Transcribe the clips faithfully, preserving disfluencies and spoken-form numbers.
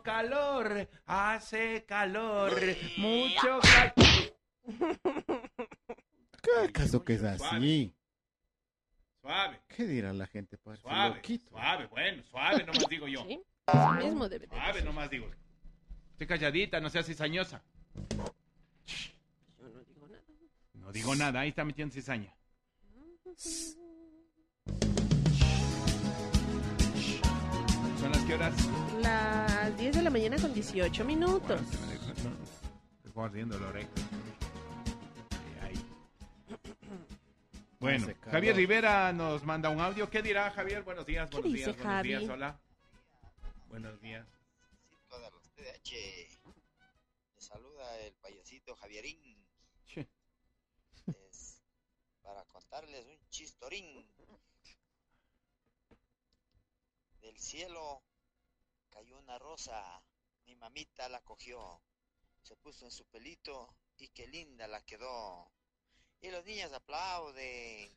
calor, hace calor, mucho calor. ¿Qué acaso que es así? Suave. ¿Qué dirá la gente? Para Suave, suave, bueno, suave nomás digo yo. Sí, eso mismo debe de Suave decir. nomás digo. Estoy calladita, no seas cizañosa. Yo no digo nada. No digo nada, ahí está metiendo cizaña. ¿Son las qué horas? Las diez de la mañana con dieciocho minutos. Bueno, se me dejó, no, me dejó ardiendo la oreja. Eh, ahí. Bueno, Hace calor. Javier Rivera nos manda un audio. ¿Qué dirá Javier? Buenos días, ¿Qué buenos dice, días, buenos Javi? días, hola. Buenos días. De los T D H. Le saluda el payasito Javierín. Che. Es para contarles un chistorín. Del cielo cayó una rosa, mi mamita la cogió, se puso en su pelito y qué linda la quedó. Y los niños aplauden.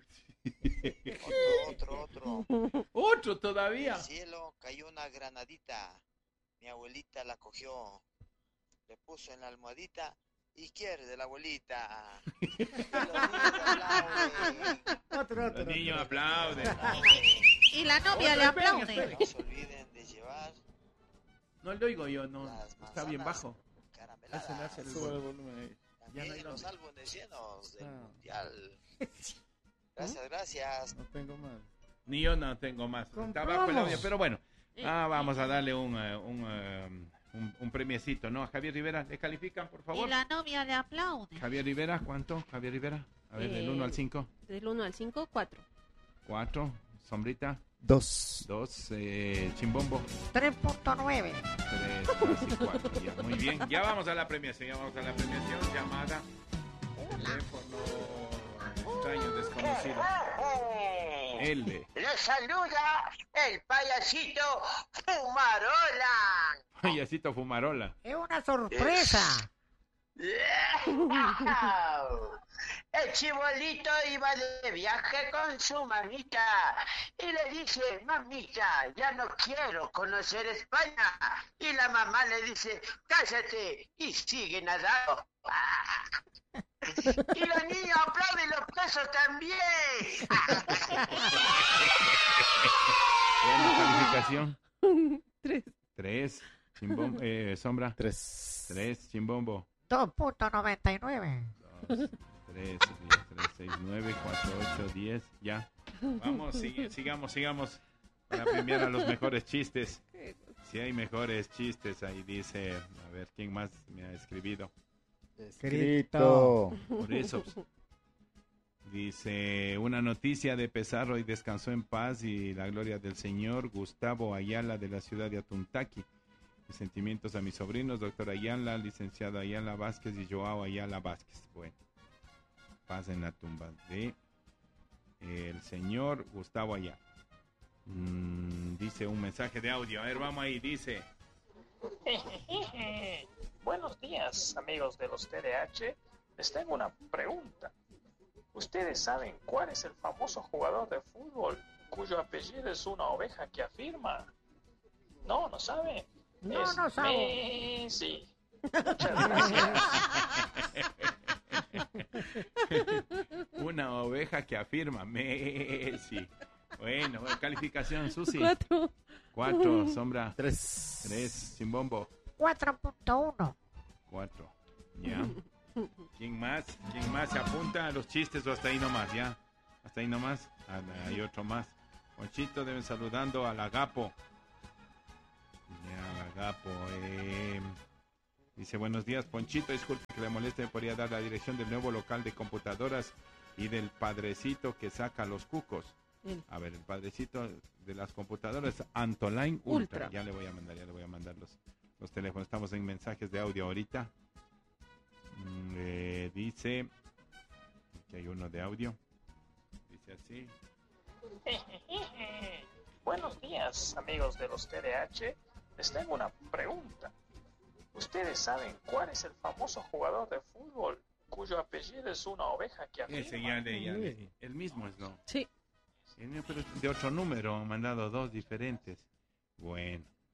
Otro, otro, otro. Otro todavía. Del cielo cayó una granadita, mi abuelita la cogió, le puso en la almohadita y quiere la abuelita. Y los niños aplauden. Otro, otro. Los niños otro. aplauden. Y la novia le aplaude. No se olviden de llevar No lo oigo yo, no. las Está bien manzanas bajo. carameladas. Ese le hace el Sube el volumen. volumen ahí. Ya no hay También los dónde. álbumes llenos del Ah. mundial. Gracias, gracias. No tengo más. Ni yo no tengo más. Está bajo el audio, pero bueno. Ah, vamos a darle un, eh, un, eh, un, un premiecito, ¿no? A Javier Rivera, ¿le califican, por favor? Y la novia le aplaude. Javier Rivera, ¿cuánto? Javier Rivera. A ver, del Eh, uno al cinco. Del uno al cinco, cuatro. cuatro. Sombrita. Dos. dos. Eh, Chimbombo. tres punto nueve. tres, casi cuatro. Ya, muy bien. Ya vamos a la premiación. Ya vamos a la premiación. Llamada. Teléfono extraño, desconocido. L. Le saluda el payasito Fumarola. Payasito Fumarola. Es una sorpresa. El chibolito iba de viaje con su mamita y le dice, mamita, ya no quiero conocer España. Y la mamá le dice, cállate y sigue nadando. Y los niños aplauden los pesos también. Buena calificación. tres. tres. Chimbombo. Eh, sombra. Tres. tres. Chimbombo. dos punto noventa y nueve. dos, tres, tres, seis, nueve, cuatro, ocho, diez. Ya. Vamos, sigue, sigamos, sigamos. Para premiar a los mejores chistes. Si hay mejores chistes, ahí dice. A ver, ¿quién más me ha escribido? Escrito. Por eso. Dice, una noticia de Pizarro y descansó en paz y la gloria del Señor, Gustavo Ayala de la ciudad de Atuntaqui. Mis sentimientos a mis sobrinos, doctor Ayala, licenciado Ayala Vázquez y Joao Ayala Vázquez. Bueno, paz en la tumba de el señor Gustavo Ayala. Mm, dice un mensaje de audio, a ver, vamos ahí, dice. Buenos días, amigos de los T D H. Les tengo una pregunta. ¿Ustedes saben cuál es el famoso jugador de fútbol cuyo apellido es una oveja que afirma? No, no saben. No, Es no saben. Messi. Muchas gracias. Una oveja que afirma Messi. Bueno, calificación, Susi. cuatro. Cuatro, sombra. Tres. Tres, Chimbombo. cuatro punto uno. Cuatro. Ya. ¿Quién más? ¿Quién más se apunta a los chistes o hasta ahí nomás? Ya. Hasta ahí nomás. Ah, hay otro más. Ponchito, deben saludando al Agapo. Ya, al Agapo. Eh, dice, buenos días, Ponchito. Disculpe que le moleste, me podría dar la dirección del nuevo local de computadoras y del padrecito que saca los cucos. El- A ver, el padrecito de las computadoras, Antoline Ultra. Ultra. Ya le voy a mandar, ya le voy a mandar los, los teléfonos. Estamos en mensajes de audio ahorita. Mm, eh, dice que hay uno de audio. Dice así. Buenos días, amigos de los T D H. Les tengo una pregunta. ¿Ustedes saben cuál es el famoso jugador de fútbol cuyo apellido es una oveja que afirma? Ese ya le, ya le- el mismo es, ¿no? Sí. El mío, pero es de otro número, han mandado dos diferentes. Bueno,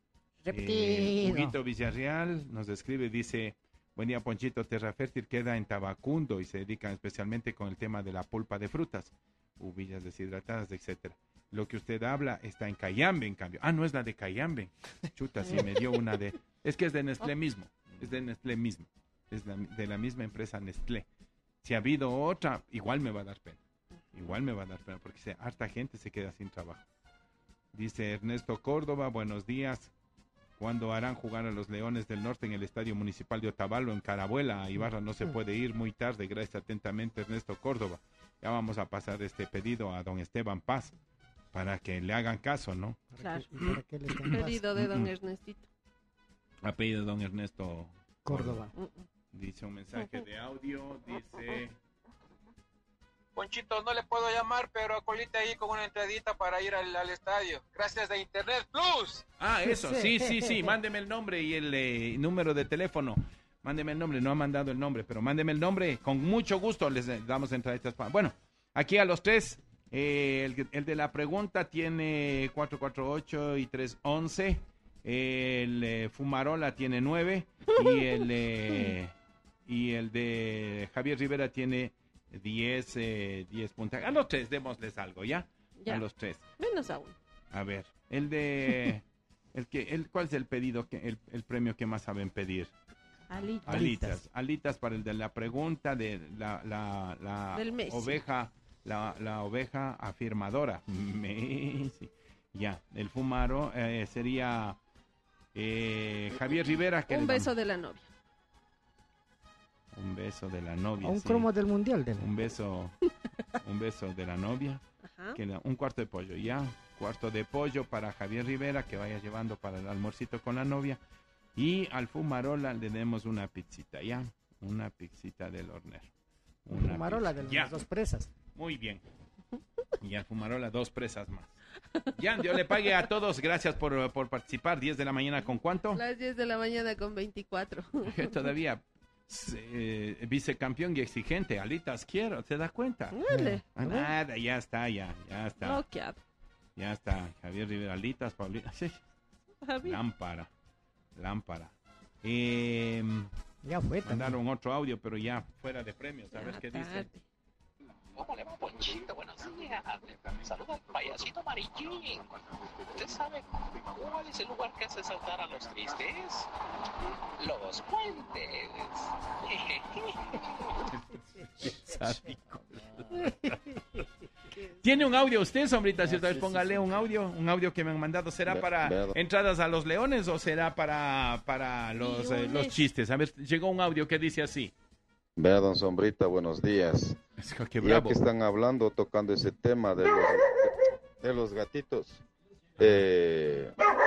Eh, Huguito Villarreal nos escribe, dice, buen día Ponchito, Terra Fértil queda en Tabacundo y se dedican especialmente con el tema de la pulpa de frutas, uvillas deshidratadas, etcétera. Lo que usted habla está en Cayambe, en cambio. Ah, no es la de Cayambe. Chuta, sí me dio una de... Es que es de Nestlé mismo, es de Nestlé mismo, es la, de la misma empresa Nestlé. Si ha habido otra, igual me va a dar pena, igual me va a dar pena, porque se, harta gente se queda sin trabajo. Dice Ernesto Córdoba, buenos días. ¿Cuándo harán jugar a los Leones del Norte en el Estadio Municipal de Otavalo, en Carabuela? A Ibarra no se puede ir, muy tarde. Gracias atentamente, Ernesto Córdoba. Ya vamos a pasar este pedido a don Esteban Paz para que le hagan caso, ¿no? Claro. ¿Para qué le dan Pedido de don Ernestito. Apellido de don Ernesto Córdoba. Córdoba. Dice un mensaje de audio, dice... Ponchito, no le puedo llamar, pero acolite ahí con una entradita para ir al, al estadio. Gracias de Internet Plus. Ah, eso, sí, sí, sí. Mándeme el nombre y el eh, número de teléfono. Mándeme el nombre, no ha mandado el nombre, pero mándeme el nombre. Con mucho gusto les damos entraditas. Para... Bueno, aquí a los tres, eh, el, el de la pregunta tiene cuatro cuatro ocho y tres once. El eh, Fumarola tiene nueve. Y el, eh, y el de Javier Rivera tiene... diez, eh, diez puntos. A los tres démosles algo, ¿ya? Ya. A los tres. Menos aún. A ver, el de... el que, el, ¿cuál es el pedido, que el, el premio que más saben pedir? Alitas. Alitas. Alitas para el de la pregunta de la, la, la Del Messi. oveja, la, la oveja afirmadora. Messi. Ya, el Fumaro eh, sería eh, Javier Rivera. Que Un le beso damos? de la novia. Un beso de la novia. Un sí. cromo del mundial. De Un beso, un beso de la novia. Ajá. Que la- un cuarto de pollo, ya. Cuarto de pollo para Javier Rivera, que vaya llevando para el almuercito con la novia. Y al Fumarola le demos una pizzita, ya. Una pizzita del hornero. Una Fumarola de pizza. Ya. las dos presas. Muy bien. Y al Fumarola dos presas más. Ya, Dios le pague a todos. Gracias por, por participar. diez de la mañana, ¿con cuánto? Las diez de la mañana con veinticuatro. Todavía eh, vicecampeón y exigente. Alitas quiero, ¿se da cuenta? Dale. Ah, nada, ya está, ya, ya está. Bloqueado. Ya está. Javier Rivera, Alitas, Paulina. Sí. Lámpara. Lámpara. Eh, Ya fue. también. mandaron otro audio, pero ya fuera de premios. A ver Ya qué dice. tarde. ¿Cómo le va, Ponchito? Buenos días. Saluda al payasito amarillín. ¿Usted sabe cuál es el lugar que hace saltar a los tristes? Los puentes. Sádico. Tiene un audio usted, sombrita, si otra vez póngale un audio, un audio que me han mandado. ¿Será Ve- para vea- entradas a los leones o será para, para los, eh, los chistes? A ver, llegó un audio que dice así. Vea, don Sombrita, buenos días. Es que qué Ya bravo. que están hablando, tocando ese tema de los, de los gatitos eh,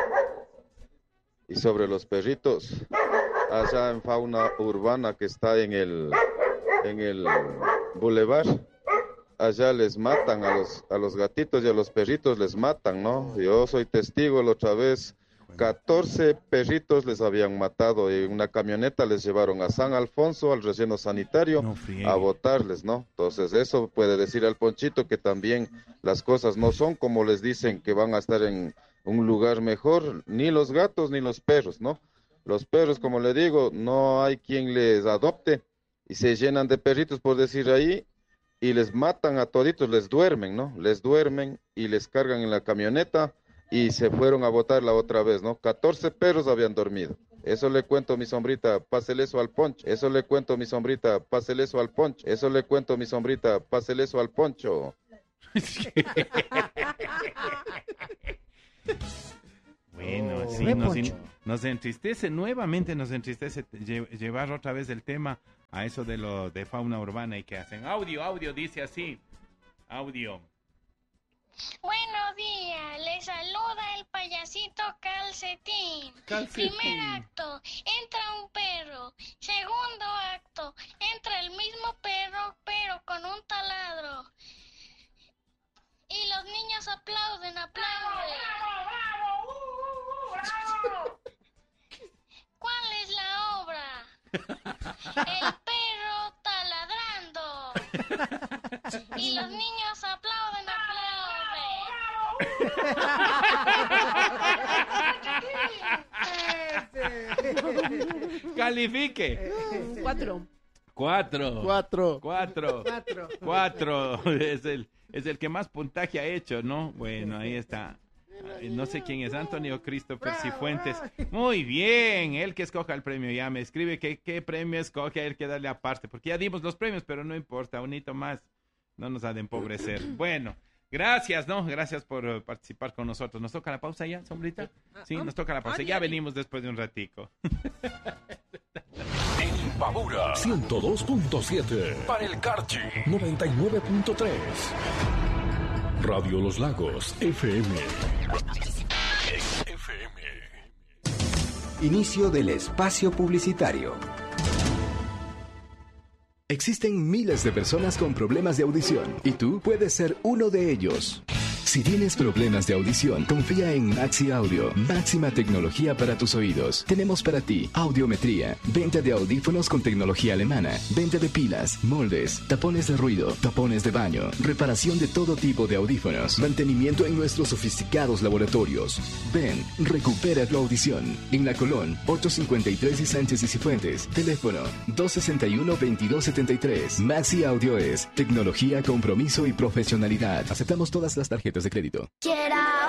y sobre los perritos, allá en fauna urbana que está en el, en el bulevar, allá les matan a los, a los gatitos y a los perritos les matan, ¿no? Yo soy testigo la otra vez. catorce perritos les habían matado y en una camioneta les llevaron a San Alfonso, al relleno sanitario, No friegue. a botarles, ¿no? Entonces eso puede decir al Ponchito que también las cosas no son como les dicen que van a estar en un lugar mejor, ni los gatos ni los perros, ¿no? Los perros, como le digo, no hay quien les adopte y se llenan de perritos, por decir ahí, y les matan a toditos, les duermen, ¿no? Les duermen y les cargan en la camioneta y se fueron a botar la otra vez, ¿no? catorce perros habían dormido. Eso le cuento, mi sombrita, pásele eso al poncho. Eso le cuento, mi sombrita, pásele eso al poncho. Eso le cuento, mi sombrita, pásele eso al poncho. Bueno, Oh, sí, ve, nos, Poncho. in- nos entristece, nuevamente nos entristece lle- llevar otra vez el tema a eso de lo de fauna urbana y que hacen. Audio, audio, dice así. Audio. Buenos días, le saluda el payasito Calcetín. Calcetín. Primer acto, entra un perro. Segundo acto, entra el mismo perro, pero con un taladro. Y los niños aplauden, aplauden. ¿Cuál es la obra? El perro taladrando. Y los niños aplauden, aplauden. Califique. Cuatro. Cuatro. Cuatro. Cuatro. Cuatro. Cuatro. Es el, es el que más puntaje ha hecho, ¿no? Bueno, ahí está. Ay, no sé quién es, Antonio Christopher Cifuentes. Muy bien, él que escoja el premio. Ya me escribe que qué premio escoge, hay que darle aparte, porque ya dimos los premios, pero no importa, un hito más. No nos ha de empobrecer. Bueno, gracias, ¿no? Gracias por uh, participar con nosotros. ¿Nos toca la pausa ya, Sombrita? Sí, nos toca la pausa. Ya venimos después de un ratico. En Imbabura ciento dos punto siete. Para el Carchi noventa y nueve punto tres. Radio Los Lagos F M. F M. Inicio del espacio publicitario. Existen miles de personas con problemas de audición y tú puedes ser uno de ellos. Si tienes problemas de audición, confía en Maxi Audio, máxima tecnología para tus oídos. Tenemos para ti audiometría, venta de audífonos con tecnología alemana, venta de pilas, moldes, tapones de ruido, tapones de baño, reparación de todo tipo de audífonos, mantenimiento en nuestros sofisticados laboratorios. Ven, recupera tu audición. En La Colón, ochocientos cincuenta y tres y Sánchez y Cifuentes. Teléfono dos sesenta y uno, veintidós setenta y tres. Maxi Audio es tecnología, compromiso y profesionalidad. Aceptamos todas las tarjetas de crédito. Quiero